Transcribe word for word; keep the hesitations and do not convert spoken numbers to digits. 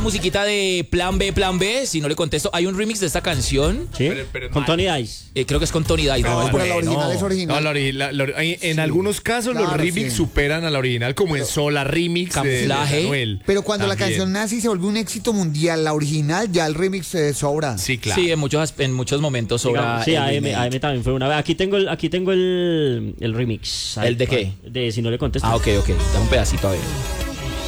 musiquita de Plan B, Plan B. Si no le contesto, hay un remix de esta canción. ¿Sí? Pero- pero Con mal. Tony Dice. Eh, creo que es con Tony Dice. No, No, pero la bueno. original es original. No, la ori- la- la- en en algunos casos los claro, remix sí. superan a la original, como en Sola Remix de- de Camuflaje. Anuel. Pero cuando la También. canción nace y se vuelve un éxito mundial, la original, ya el remix se sobra. Sí, claro. Sí, en muchos, en muchos momentos sobra. Digamos, sí, el A M, remake. A M también fue una vez. Aquí tengo el, aquí tengo el, el remix. ¿El de qué? De Si no le contesto. Ah, ok, ok. Dame un pedacito a ver.